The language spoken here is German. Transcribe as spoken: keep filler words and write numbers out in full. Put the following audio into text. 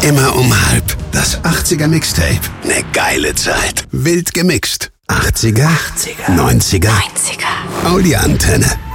Immer um halb. Das achtziger Mixtape. Ne geile Zeit. Wild gemixt. achtziger, achtziger, neunziger. neunziger. Audi-Antenne.